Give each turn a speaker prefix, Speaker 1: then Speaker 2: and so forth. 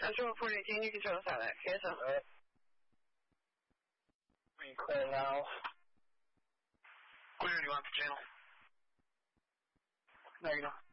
Speaker 1: Central reporting, can you control satellite? KSL.
Speaker 2: We clear now.
Speaker 3: Clear, do you want the channel?
Speaker 2: Negative.